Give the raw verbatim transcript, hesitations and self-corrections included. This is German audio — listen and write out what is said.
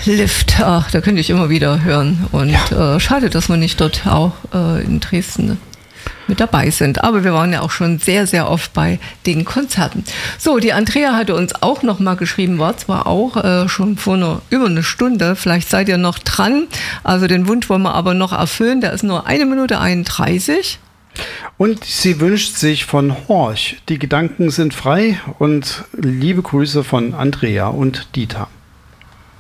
Lift, ach, da könnte ich immer wieder hören. Und ja. äh, schade, dass wir nicht dort auch äh, in Dresden mit dabei sind. Aber wir waren ja auch schon sehr, sehr oft bei den Konzerten. So, die Andrea hatte uns auch noch mal geschrieben, war zwar auch äh, schon vor einer, über eine Stunde, vielleicht seid ihr noch dran. Also den Wunsch wollen wir aber noch erfüllen, der ist nur eine Minute einunddreißig. Und sie wünscht sich von Horch, die Gedanken sind frei und liebe Grüße von Andrea und Dieter.